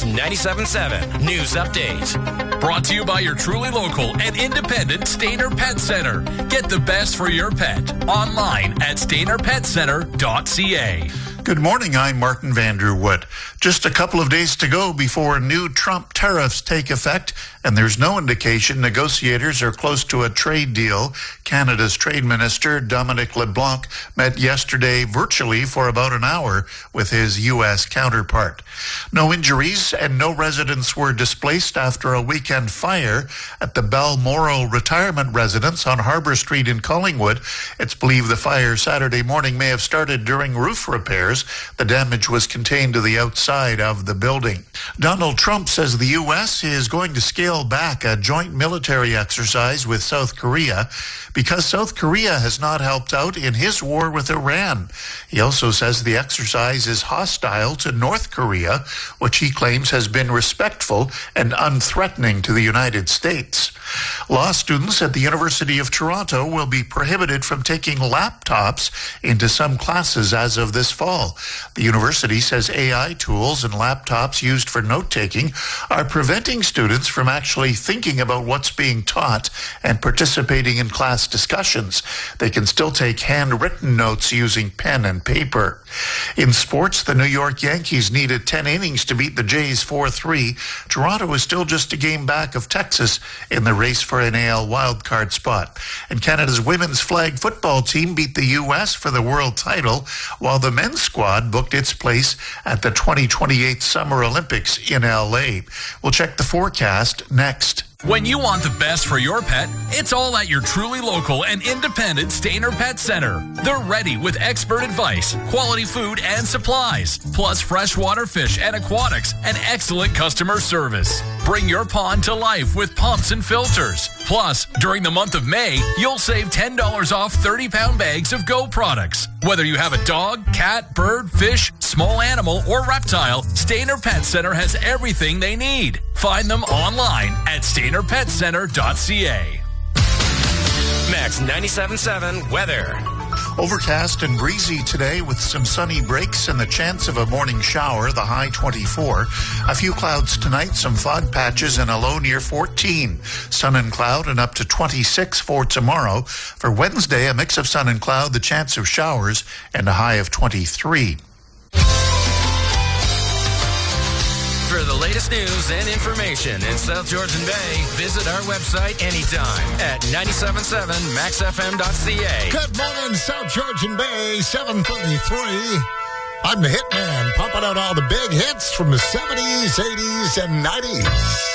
Max 97.7 News Update. Brought to you by your truly local and independent Stainer Pet Center. Get the best for your pet online at stainerpetcenter.ca. Good morning, I'm Martin Vanderwood. Just a couple of days to go before new Trump tariffs take effect, and there's no indication negotiators are close to a trade deal. Canada's Trade Minister, Dominic LeBlanc, met yesterday virtually for about an hour with his U.S. counterpart. No injuries and no residents were displaced after a weekend fire at the Balmoral retirement residence on Harbor Street in Collingwood. It's believed the fire Saturday morning may have started during roof repairs. The damage was contained to the outside of the building. Donald Trump says the U.S. is going to scale back a joint military exercise with South Korea because South Korea has not helped out in his war with Iran. He also says the exercise is hostile to North Korea, which he claims has been respectful and unthreatening to the United States. Law students at the University of Toronto will be prohibited from taking laptops into some classes as of this fall. The university says AI tools and laptops used for note-taking are preventing students from actually thinking about what's being taught and participating in class discussions. They can still take handwritten notes using pen and paper. In sports, the New York Yankees needed 10 innings to beat the Jays 4-3. Toronto is still just a game back of Texas in the race for an AL wildcard spot. And Canada's women's flag football team beat the U.S. for the world title, while the men's squad booked its place at the 2028 Summer Olympics in L.A. We'll check the forecast next. When you want the best for your pet, it's all at your truly local and independent Stainer Pet Center. They're ready with expert advice, quality food and supplies, plus freshwater fish and aquatics, and excellent customer service. Bring your pond to life with pumps and filters. Plus, during the month of May, you'll save $10 off 30-pound bags of Go products. Whether you have a dog, cat, bird, fish, small animal, or reptile, Stainer Pet Center has everything they need. Find them online at stainerpetcenter.ca. Max 97.7 weather. Overcast and breezy today with some sunny breaks and the chance of a morning shower, the high 24. A few clouds tonight, some fog patches and a low near 14. Sun and cloud and up to 26 for tomorrow. For Wednesday, a mix of sun and cloud, the chance of showers and a high of 23. For the latest news and information in South Georgian Bay, visit our website anytime at 977maxfm.ca. Good morning, South Georgian Bay, 7:33. I'm the Hitman, pumping out all the big hits from the 70s, 80s, and 90s.